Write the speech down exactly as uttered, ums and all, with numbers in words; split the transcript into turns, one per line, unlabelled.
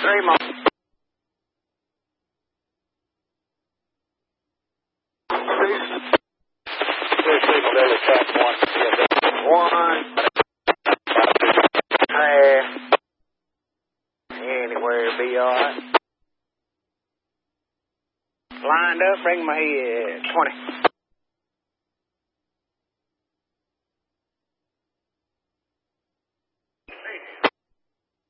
Three more. Two people there with tap one. One. Half. Anywhere will be alright. Lined up, bring my head. twenty.